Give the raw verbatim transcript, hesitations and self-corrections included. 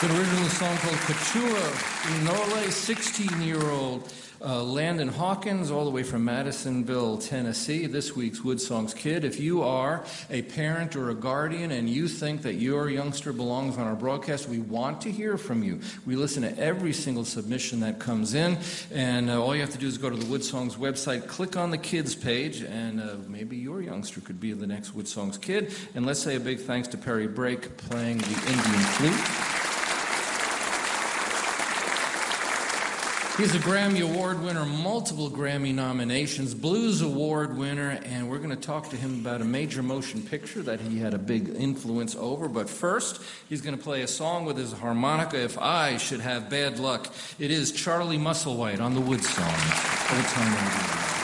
It's an original song called Kachua Inole, sixteen-year-old uh, Landon Hawkins, all the way from Madisonville, Tennessee. This week's Wood Songs Kid. If you are a parent or a guardian and you think that your youngster belongs on our broadcast, we want to hear from you. We listen to every single submission that comes in, and uh, all you have to do is go to the Wood Songs website, click on the kids page, and uh, maybe your youngster could be the next Wood Songs Kid. And let's say a big thanks to Perry Brake playing the Indian flute. He's a Grammy Award winner, multiple Grammy nominations, Blues Award winner, and we're going to talk to him about a major motion picture that he had a big influence over. But first, he's going to play a song with his harmonica, If I Should Have Bad Luck. It is Charlie Musselwhite on the Wood Songs. Old Time Radio.